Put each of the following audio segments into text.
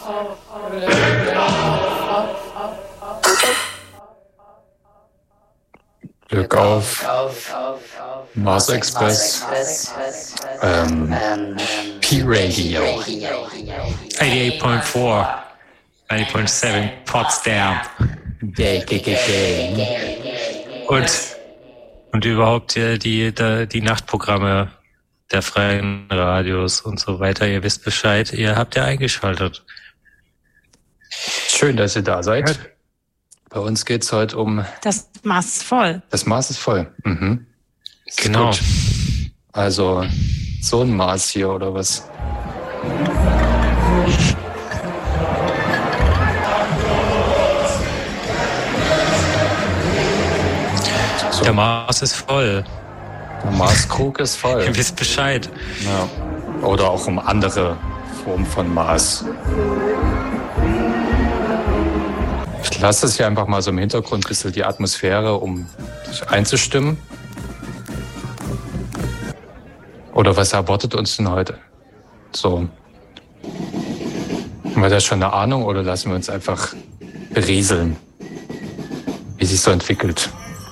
Glück auf. Mars Express. P-Radio. 88.4. 90.7 Potsdam. Und überhaupt die Nachtprogramme der freien Radios und so weiter. Ihr wisst Bescheid, ihr habt ja eingeschaltet. Schön, dass ihr da seid. Bei uns geht's heute um... Das Maß ist voll. Das Maß ist voll. Mhm. Genau. Gut. Also so ein Maß hier oder was? So. Der Maß ist voll. Der Maßkrug ist voll. Ihr wisst Bescheid. Ja. Oder auch um andere Formen von Maß. Ich lasse es hier einfach mal so im Hintergrund ein bisschen die Atmosphäre, um sich einzustimmen. Oder was erwartet uns denn heute? So. Haben wir da schon eine Ahnung oder lassen wir uns einfach berieseln, wie sich so entwickelt?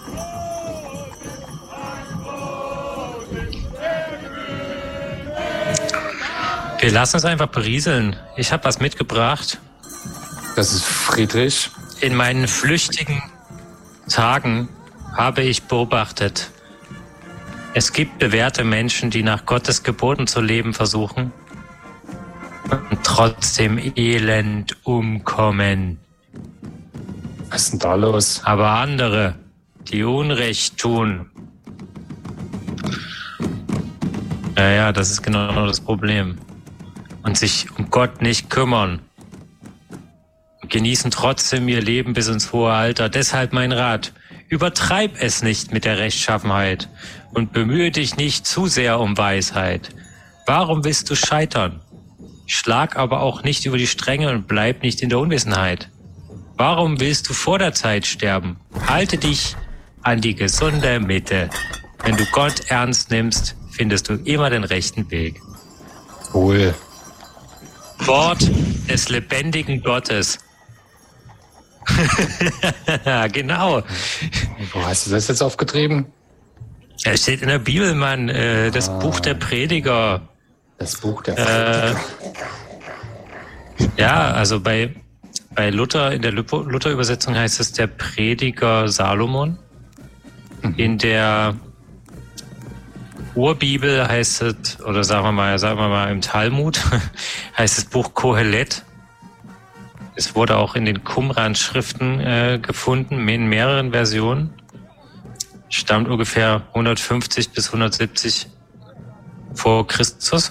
Wir lassen uns einfach berieseln. Ich habe was mitgebracht. Das ist Friedrich. In meinen flüchtigen Tagen habe ich beobachtet, es gibt bewährte Menschen, die nach Gottes Geboten zu leben versuchen und trotzdem elend umkommen. Was ist denn da los? Aber andere, die Unrecht tun. Ja, das ist genau das Problem. Und sich um Gott nicht kümmern. Genießen trotzdem ihr Leben bis ins hohe Alter. Deshalb mein Rat. Übertreib es nicht mit der Rechtschaffenheit und bemühe dich nicht zu sehr um Weisheit. Warum willst du scheitern? Schlag aber auch nicht über die Stränge und bleib nicht in der Unwissenheit. Warum willst du vor der Zeit sterben? Halte dich an die gesunde Mitte. Wenn du Gott ernst nimmst, findest du immer den rechten Weg. Cool. Wort des lebendigen Gottes. Genau. Wo hast du das jetzt aufgetrieben? Es steht in der Bibel, Mann. Das Buch der Prediger. Das Buch der Prediger. Ja, also bei Luther, in der Luther-Übersetzung heißt es der Prediger Salomon. In der Urbibel heißt es, oder sagen wir mal im Talmud, heißt das Buch Kohelet. Es wurde auch in den Qumran-Schriften gefunden, in mehreren Versionen. Stammt ungefähr 150 bis 170 vor Christus.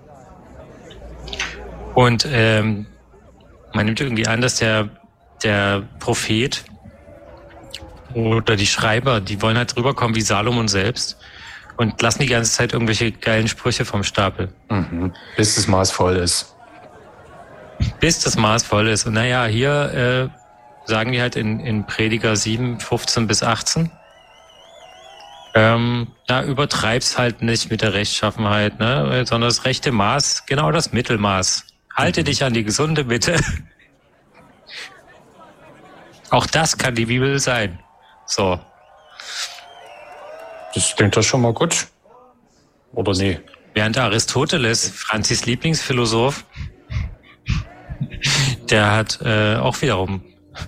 Und man nimmt irgendwie an, dass der Prophet oder die Schreiber, die wollen halt rüberkommen wie Salomon selbst und lassen die ganze Zeit irgendwelche geilen Sprüche vom Stapel. Mhm. Bis das Maß voll ist. Bis das Maß voll ist. Und naja, hier sagen die halt in Prediger 7, 15 bis 18, übertreib's halt nicht mit der Rechtschaffenheit, ne? Sondern das rechte Maß, genau das Mittelmaß. Halte dich an die gesunde Mitte. Auch das kann die Bibel sein. So. Das klingt doch schon mal gut. Oder nee? Während Aristoteles, Franzis Lieblingsphilosoph, der hat auch wiederum,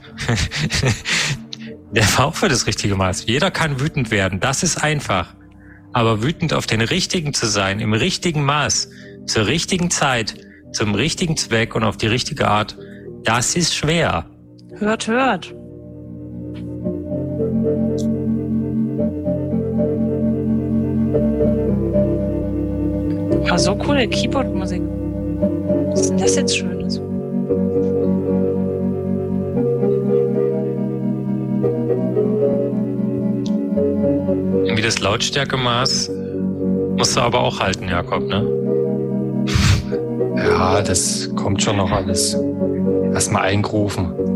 der war auch für das richtige Maß. Jeder kann wütend werden, das ist einfach. Aber wütend auf den Richtigen zu sein, im richtigen Maß, zur richtigen Zeit, zum richtigen Zweck und auf die richtige Art, das ist schwer. Hört, hört. War so coole Keyboard-Musik. Was ist denn das jetzt Schönes? Irgendwie das Lautstärkemaß musst du aber auch halten, Jakob, ne? Ja, das kommt schon noch alles. Erstmal eingerufen.